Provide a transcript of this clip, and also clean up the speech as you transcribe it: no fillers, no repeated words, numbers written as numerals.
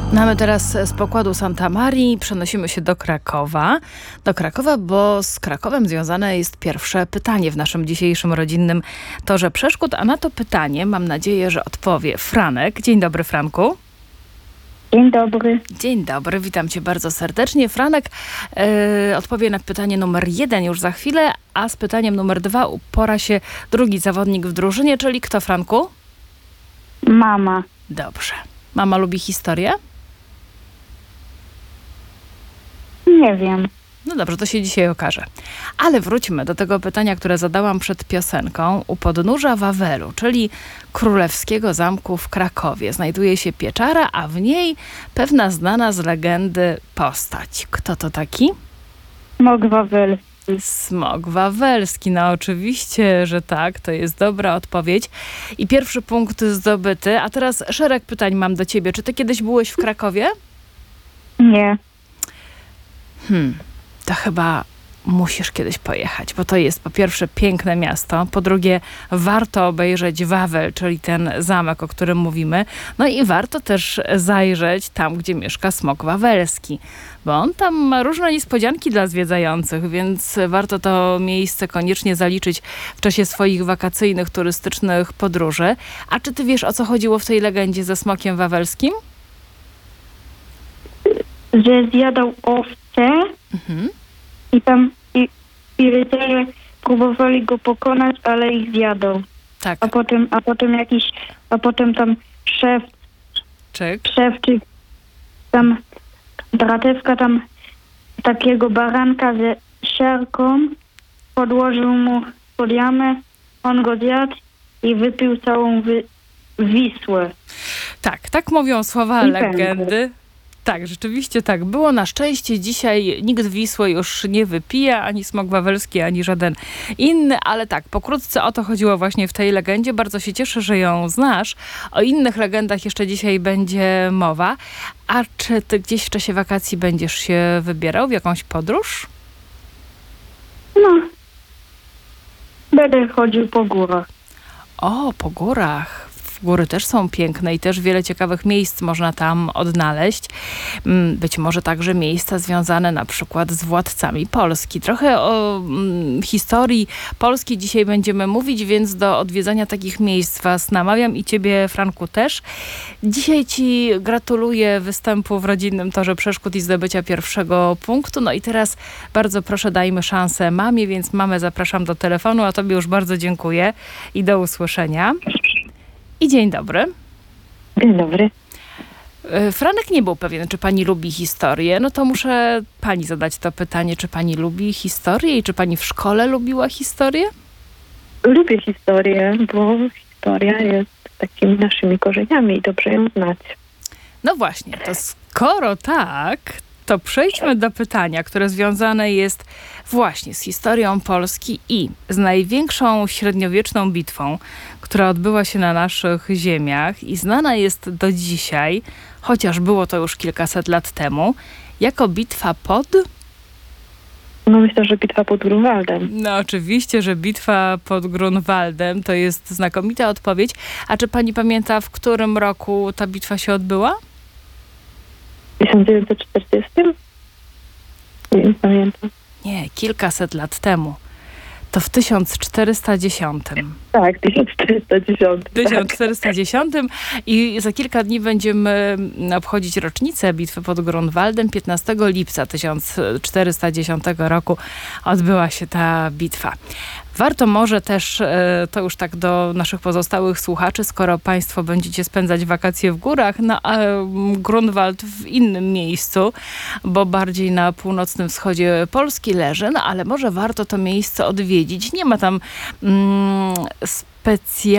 Mamy teraz z pokładu Santa Marii, przenosimy się do Krakowa. Bo z Krakowem związane jest pierwsze pytanie w naszym dzisiejszym rodzinnym torze przeszkód, a na to pytanie mam nadzieję, że odpowie Franek. Dzień dobry, Franku. Dzień dobry. Dzień dobry, witam cię bardzo serdecznie. Franek odpowie na pytanie numer 1 już za chwilę, a z pytaniem numer 2 upora się drugi zawodnik w drużynie, czyli kto, Franku? Mama. Dobrze. Mama lubi historię? Nie wiem. No dobrze, to się dzisiaj okaże. Ale wróćmy do tego pytania, które zadałam przed piosenką. U podnóża Wawelu, czyli królewskiego zamku w Krakowie, znajduje się pieczara, a w niej pewna znana z legendy postać. Kto to taki? Smok wawelski. Smok wawelski. No oczywiście, że tak. To jest dobra odpowiedź. I pierwszy punkt zdobyty. A teraz szereg pytań mam do ciebie. Czy ty kiedyś byłeś w Krakowie? Nie. To chyba musisz kiedyś pojechać, bo to jest po pierwsze piękne miasto, po drugie warto obejrzeć Wawel, czyli ten zamek, o którym mówimy, no i warto też zajrzeć tam, gdzie mieszka smok wawelski, bo on tam ma różne niespodzianki dla zwiedzających, więc warto to miejsce koniecznie zaliczyć w czasie swoich wakacyjnych, turystycznych podróży. A czy ty wiesz, o co chodziło w tej legendzie ze smokiem wawelskim? Że zjadał owce i tam i rycerze próbowali go pokonać, ale ich zjadał. Tak. A potem tam szewczyk tam Dratewka tam takiego baranka ze siarką podłożył mu pod jamę, on go zjadł i wypił całą Wisłę. Tak mówią słowa legendy. Tak, rzeczywiście tak było. Na szczęście dzisiaj nikt Wisły już nie wypija, ani smok wawelski, ani żaden inny, ale tak, pokrótce o to chodziło właśnie w tej legendzie. Bardzo się cieszę, że ją znasz. O innych legendach jeszcze dzisiaj będzie mowa. A czy ty gdzieś w czasie wakacji będziesz się wybierał w jakąś podróż? No, będę chodził po górach. O, po górach. Góry też są piękne i też wiele ciekawych miejsc można tam odnaleźć. Być może także miejsca związane na przykład z władcami Polski. Trochę o historii Polski dzisiaj będziemy mówić, więc do odwiedzania takich miejsc was namawiam i ciebie, Franku, też. Dzisiaj ci gratuluję występu w rodzinnym torze przeszkód i zdobycia pierwszego punktu. No i teraz bardzo proszę, dajmy szansę mamie, więc mamę zapraszam do telefonu, a tobie już bardzo dziękuję i do usłyszenia. I dzień dobry. Dzień dobry. Franek nie był pewien, czy pani lubi historię. No to muszę pani zadać to pytanie, czy pani lubi historię i czy pani w szkole lubiła historię? Lubię historię, bo historia jest takimi naszymi korzeniami i dobrze ją znać. No właśnie, to skoro tak, to przejdźmy do pytania, które związane jest właśnie z historią Polski i z największą średniowieczną bitwą, która odbyła się na naszych ziemiach i znana jest do dzisiaj, chociaż było to już kilkaset lat temu, jako bitwa pod... No myślę, że bitwa pod Grunwaldem. No oczywiście, że bitwa pod Grunwaldem to jest znakomita odpowiedź. A czy pani pamięta, w którym roku ta bitwa się odbyła? W 1940? Nie pamiętam. Nie, kilkaset lat temu. To w 1410. Tak, 1410. 1410 i za kilka dni będziemy obchodzić rocznicę bitwy pod Grunwaldem. 15 lipca 1410 roku odbyła się ta bitwa. Warto może też, to już tak do naszych pozostałych słuchaczy, skoro państwo będziecie spędzać wakacje w górach, no a Grunwald w innym miejscu, bo bardziej na północnym wschodzie Polski leży, no ale może warto to miejsce odwiedzić. Nie ma tam specjalnie